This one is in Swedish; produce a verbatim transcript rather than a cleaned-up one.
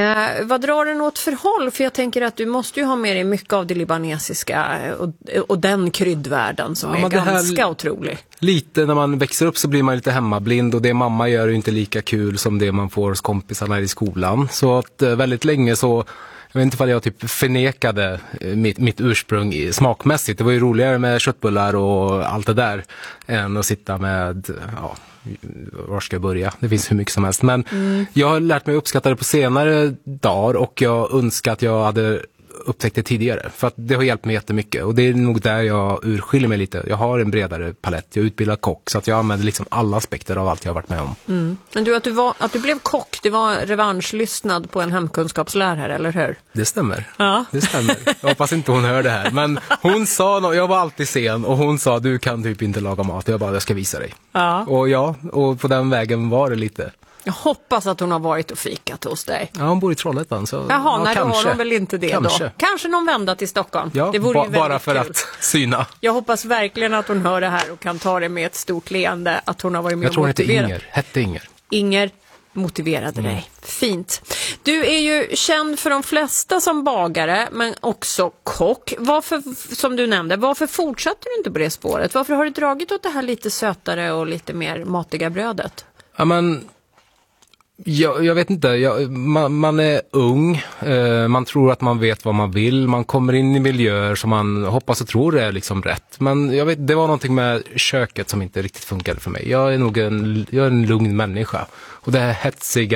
Eh, vad drar den åt för håll? För jag tänker att du måste ju ha med dig mycket av det libanesiska och, och den kryddvärlden som ja, är ganska här, otrolig. Lite när man växer upp så blir man lite hemmablind och det mamma gör är ju inte lika kul som det man får hos kompisarna i skolan. Så att eh, väldigt länge så, jag vet inte om jag typ förnekade mitt, mitt ursprung i, smakmässigt. Det var ju roligare med köttbullar och allt det där än att sitta med, ja, var ska jag börja? Det finns hur mycket som helst. Men mm. jag har lärt mig uppskatta det på senare dagar och jag önskar att jag hade upptäckt det tidigare. För att det har hjälpt mig jättemycket. Och det är nog där jag urskiljer mig lite. Jag har en bredare palett. Jag är utbildad kock så att jag använder liksom alla aspekter av allt jag har varit med om. Mm. Men du, att du, var, att du blev kock, det var revanschlystnad på en hemkunskapslärare, eller hur? Det stämmer. Ja. Det stämmer. Jag hoppas inte hon hör det här. Men hon sa, no- jag var alltid sen och hon sa, du kan typ inte laga mat. Jag bara, jag ska visa dig. Ja. Och ja, och på den vägen var det lite. Jag hoppas att hon har varit och fikat hos dig. Ja, hon bor i Trollhättan. Så, Jaha, ja, nej, kanske. då har hon väl inte det kanske. då. Kanske någon vända till Stockholm. Ja, det vore ba- ju bara för kul. att syna. Jag hoppas verkligen att hon hör det här och kan ta det med ett stort leende. Att hon har varit med jag tror och hette motiverat. Inger. Hette Inger. Inger motiverade mm. dig. Fint. Du är ju känd för de flesta som bagare, men också kock. Varför, som du nämnde, varför fortsatte du inte på det spåret? Varför har du dragit åt det här lite sötare och lite mer matiga brödet? Ja, men jag, jag vet inte. Jag, man, man är ung. Eh, man tror att man vet vad man vill. Man kommer in i miljöer som man hoppas och tror är liksom rätt. Men jag vet, det var någonting med köket som inte riktigt funkade för mig. Jag är nog en, jag är en lugn människa. Och det här hetsiga